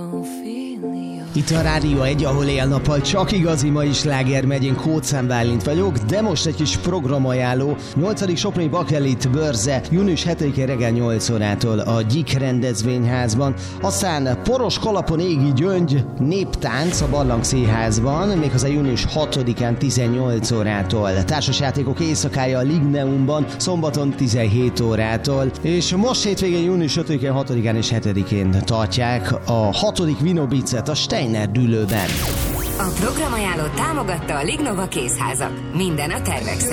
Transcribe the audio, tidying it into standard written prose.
Itt a Rádió 1, ahol éjjel-nappal csak igazi mai sláger megy, én Kóczán Bálint vagyok, de most egy kis programajánló. 8. Soproni Bakelit bőrze június 7-én reggel 8 órától a Gyik rendezvényházban. Aztán Poros kalapon égi gyöngy néptánc a Barlang Színházban, méghozzá június 6-án 18 órától. Társasjátékok éjszakája a Ligneumban, szombaton 17 órától. És most hétvégén június 5-én, 6-án és 7-én tartják a 6. Vinobicet a Steiner dűlőben. A programajánlót támogatta a Lignova Kézházak. Minden a tervek szerint.